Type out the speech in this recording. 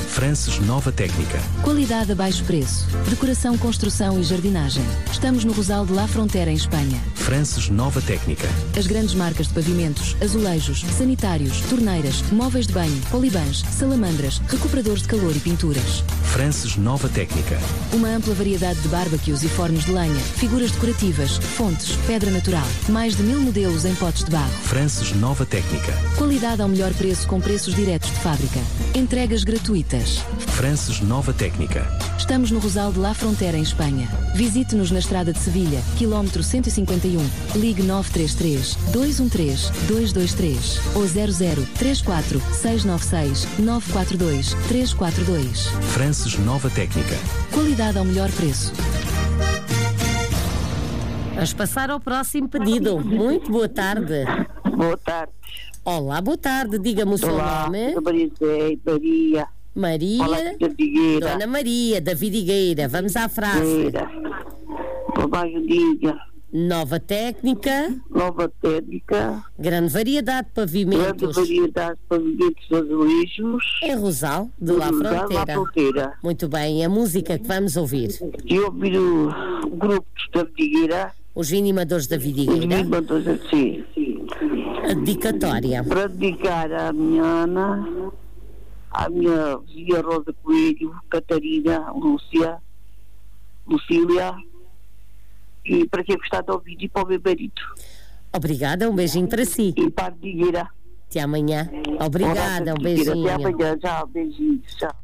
Frances Nova Técnica. Qualidade a baixo preço. Decoração, construção e jardinagem. Estamos no Rosal de La Frontera, em Espanha. Frances Nova Técnica. As grandes marcas de pavimentos, azulejos, sanitários, torneiras, móveis de banho, polibãs, salamandras, recuperadores de calor e pinturas. Frances Nova Técnica. Uma ampla variedade de barbecues e fornos de lenha, figuras decorativas, fontes, pedra natural. Mais de 1000 modelos em potes de barro. Frances Nova Técnica. Qualidade ao melhor preço com preços diretos de fábrica. Entregas gratuitas. Frances Nova Técnica. Estamos no Rosal de La Frontera, em Espanha. Visite-nos na Estrada de Sevilha, quilómetro 151. Ligue 933 213 223 ou 00 34 696 942 342. Frances Nova Técnica. Qualidade ao melhor preço. Vamos passar ao próximo pedido. Muito boa tarde. Boa tarde. Olá, boa tarde. Diga-me o seu nome. Maria. Maria. Olá, da Figueira. Dona Maria, da Vidigueira. Vamos à frase. Figueira. Babaio diga. Nova técnica. Nova técnica. Grande variedade de pavimentos. Grande variedade de pavimentos azulejos. Em Rosal, de La Frontera. Muito bem, a música que vamos ouvir. E ouvir o grupo da Vidigueira. Os Inimadores da Vidigueira. Os Inimadores, sim. A dedicatória. Para dedicar à minha Ana, à minha vizinha Rosa Coelho, Catarina, Lucília, e para quem gostar de ouvir, e para o meu marido. Obrigada, um beijinho para si. E para a Vidigueira. Até amanhã. Obrigada, um beijinho. Até amanhã, tchau, beijinhos, tchau.